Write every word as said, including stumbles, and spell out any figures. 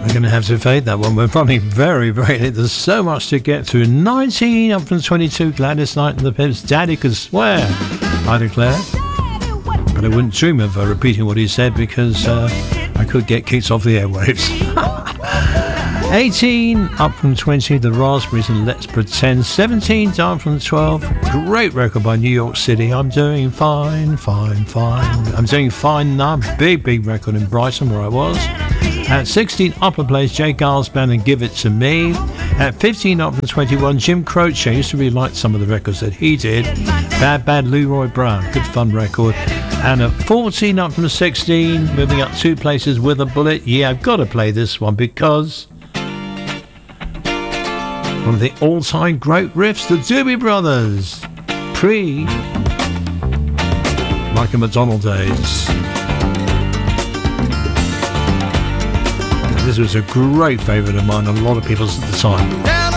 We're going to have to fade that one. We're running very, very late. There's so much to get through. nineteen up from twenty-two. Gladys Knight and the Pips. Daddy Could Swear, I declare. But I wouldn't dream of uh, repeating what he said because uh, I could get kicked off the airwaves. eighteen up from twenty. The Raspberries and Let's Pretend. seventeen down from twelve. Great record by New York City. I'm doing fine, fine, fine. I'm doing fine now. Big, big record in Brighton where I was. At sixteen, upper place, Jay Giles Band and Give It To Me. At fifteen up from twenty-one, Jim Croce. I used to really like some of the records that he did. Bad Bad Leroy Brown. Good fun record. And at fourteen up from sixteen, moving up two places, With a Bullet. Yeah, I've got to play this one because one of the all-time great riffs, the Doobie Brothers. Pre Michael McDonald days. This was a great favourite of mine, a lot of people's at the time.